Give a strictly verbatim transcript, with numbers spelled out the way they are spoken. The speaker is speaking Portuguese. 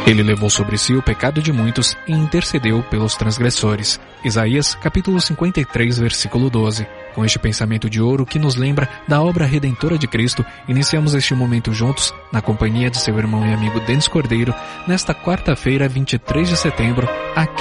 Ele levou sobre si o pecado de muitos e intercedeu pelos transgressores. Isaías, capítulo cinquenta e três, versículo doze. Com este pensamento de ouro que nos lembra da obra redentora de Cristo, iniciamos este momento juntos, na companhia de seu irmão e amigo Denis Cordeiro, nesta quarta-feira, vinte e três de setembro, aqui